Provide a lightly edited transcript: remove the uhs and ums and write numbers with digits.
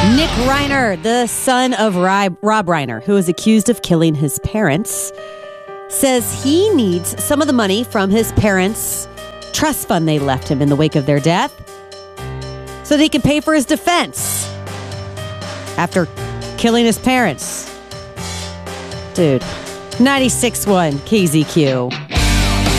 Nick Reiner, the son of Rob Reiner, who is accused of killing his parents, says he needs some of the money from his parents' trust fund they left him in the wake of their death so that he can pay for his defense after killing his parents. Dude, 96.1 KZQ.